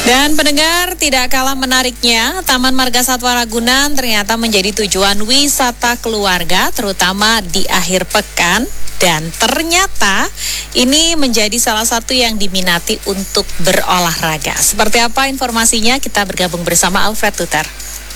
Dan pendengar, tidak kalah menariknya, Taman Marga Satwa Ragunan ternyata menjadi tujuan wisata keluarga, terutama di akhir pekan. Dan ternyata ini menjadi salah satu yang diminati untuk berolahraga. Seperti apa informasinya? Kita bergabung bersama Alfred Tuter.